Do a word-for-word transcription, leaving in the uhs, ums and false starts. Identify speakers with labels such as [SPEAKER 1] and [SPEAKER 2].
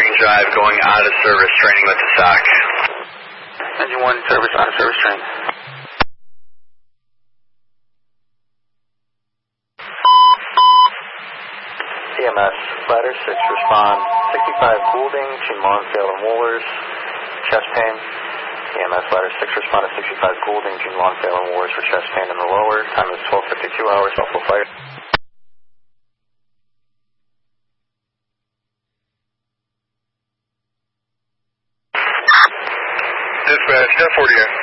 [SPEAKER 1] Engine Drive going out of service training with the S O C.
[SPEAKER 2] Engine one service out of service training. E M S, ladder six, respond. sixty-five Goulding, between Lonsdale and Wohlers, chest pain. E M S, ladder six, respond to sixty-five Goulding, between Lonsdale and Wohlers for chest pain in the lower. Time is twelve fifty-two hours, Buffalo Fire.
[SPEAKER 3] Dispatch, ten forty-eight.